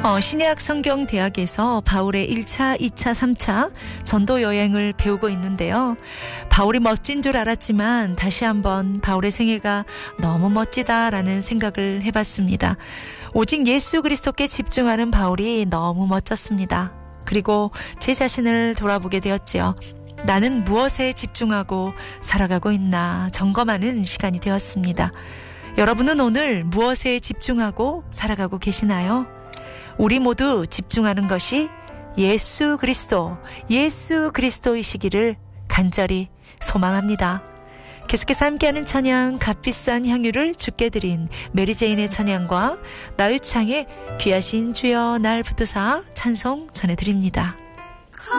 신약 성경대학에서 바울의 1차, 2차, 3차 전도 여행을 배우고 있는데요. 바울이 멋진 줄 알았지만 다시 한번 바울의 생애가 너무 멋지다라는 생각을 해봤습니다. 오직 예수 그리스도께 집중하는 바울이 너무 멋졌습니다. 그리고 제 자신을 돌아보게 되었지요. 나는 무엇에 집중하고 살아가고 있나 점검하는 시간이 되었습니다. 여러분은 오늘 무엇에 집중하고 살아가고 계시나요? 우리 모두 집중하는 것이 예수 그리스도이시기를 간절히 소망합니다. 계속해서 함께하는 찬양 값비싼 향유를 주께 드린 메리제인의 찬양과 나유창의 귀하신 주여 날 붙드사 찬송 전해드립니다.